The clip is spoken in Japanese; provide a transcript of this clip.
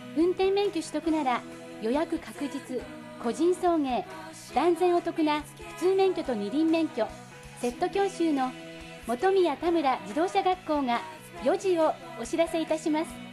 運転免許取得なら予約確実、個人送迎、断然お得な普通免許と二輪免許、セット教習の本宮田村自動車学校が4時をお知らせいたします。